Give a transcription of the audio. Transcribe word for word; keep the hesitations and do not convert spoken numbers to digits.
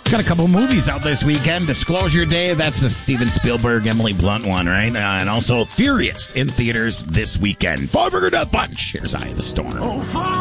Got a couple movies out this weekend. Disclosure Day, that's the Steven Spielberg, Emily Blunt one, right? Uh, and also Furious in theaters this weekend. Fall Burger Death Punch. Here's Eye of the Storm.